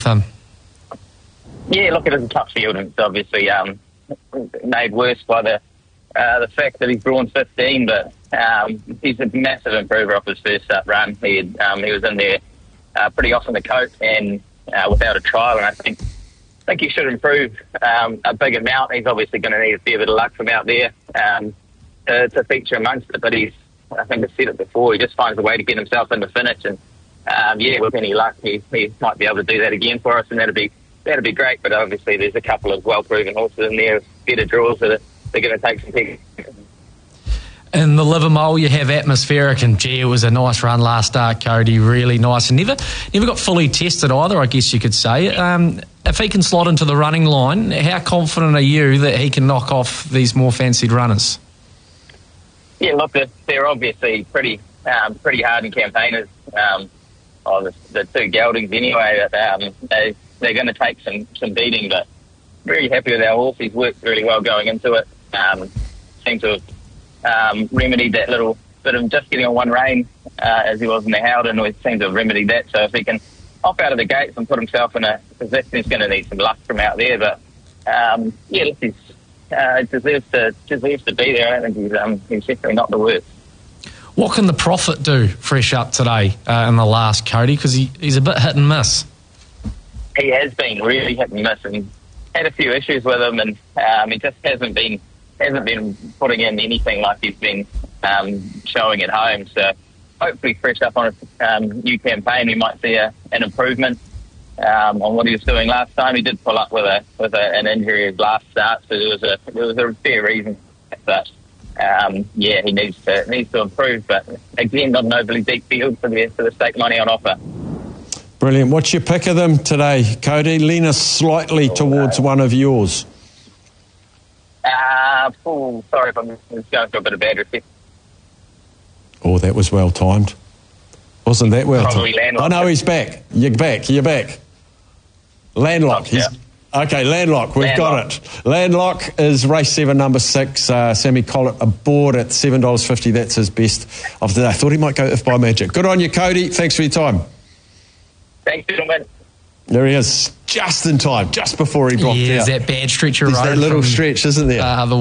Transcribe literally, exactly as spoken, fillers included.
him? Yeah, look, it is a tough field, and it's obviously um, made worse by the uh, the fact that he's drawn fifteen. But um, he's a massive improver off his first up run. He had, um, he was in there uh, pretty off in the coat and uh, without a trial, and I think I think he should improve um, a big amount. He's obviously going to need a fair bit of luck from out there um, to, to feature amongst it. But he's, I think I've said it before, he just finds a way to get himself in the finish, and um, yeah, with any luck, he, he might be able to do that again for us, and that'd be that'd be great. But obviously, there's a couple of well-proven horses in there, better draws that are, they're going to take some big. In the Livermore, you have Atmospheric, and gee, it was a nice run last start, Cody. Really nice, and never, never got fully tested either, I guess you could say. Um, if he can slot into the running line, how confident are you that he can knock off these more fancied runners? Yeah, look, they're, they're obviously pretty, um, pretty hardened campaigners. Um, oh, the, the two geldings anyway. That, um, they, they're going to take some, some beating, but very happy with our horse. He's worked really well going into it. Um, seems to have Um, remedied that little bit of just getting on one rein uh, as he was in the Howden. We seem to have remedied that. So if he can off out of the gates and put himself in a position, he's going to need some luck from out there. But um, yeah, look, he's uh, deserves to deserves to be there. I don't think he's um, he's definitely not the worst. What can the Prophet do fresh up today uh, in the last, Cody? Because he, he's a bit hit and miss. He has been really hit and miss, and had a few issues with him, and um, he just hasn't been. hasn't been putting in anything like he's been um, showing at home. So hopefully fresh up on a um, new campaign, we might see a, an improvement um, on what he was doing last time. He did pull up with a with a, an injury his last start, so there was a there was a fair reason. But um, yeah, he needs to needs to improve. But again, not an overly deep field for the for the stake money on offer. Brilliant. What's your pick of them today, Cody? Lean us slightly oh, towards no. one of yours. Uh, oh, sorry if I'm going through a bit of bad reception. Oh, that was well timed. Wasn't that well Probably timed? Landlock. Oh, no, he's back. You're back. You're back. Landlock. He's, okay, Landlock. We've Landlock. got it. Landlock is race seven, number six. Uh, Sammy Collett aboard at seven dollars fifty. That's his best of the day. I thought he might go if by magic. Good on you, Cody. Thanks for your time. Thanks, gentlemen. There he is, just in time, just before he dropped yeah, out. There's that bad stretch of There's road. that little from, stretch, isn't there? Uh, the